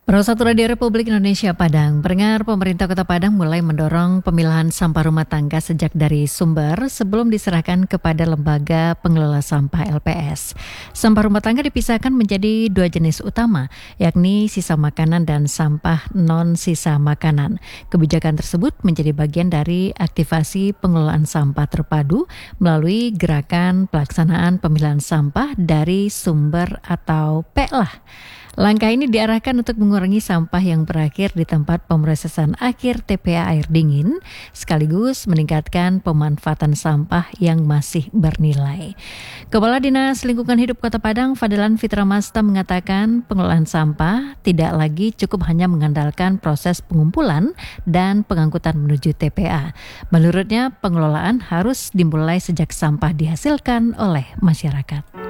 Persatuan Radio Republik Indonesia Padang, pendengar, pemerintah Kota Padang mulai mendorong pemilahan sampah rumah tangga sejak dari sumber sebelum diserahkan kepada lembaga pengelola sampah LPS. Sampah rumah tangga dipisahkan menjadi dua jenis utama, yakni sisa makanan dan sampah non-sisa makanan. Kebijakan tersebut menjadi bagian dari aktivasi pengelolaan sampah terpadu melalui gerakan pelaksanaan pemilahan sampah dari sumber atau PELAH. Langkah ini diarahkan untuk mengurangi sampah yang berakhir di tempat pemrosesan akhir TPA air dingin, sekaligus meningkatkan pemanfaatan sampah yang masih bernilai. Kepala Dinas Lingkungan Hidup Kota Padang, Fadilan Fitramasta, mengatakan pengelolaan sampah tidak lagi cukup hanya mengandalkan proses pengumpulan dan pengangkutan menuju TPA. Menurutnya, pengelolaan harus dimulai sejak sampah dihasilkan oleh masyarakat.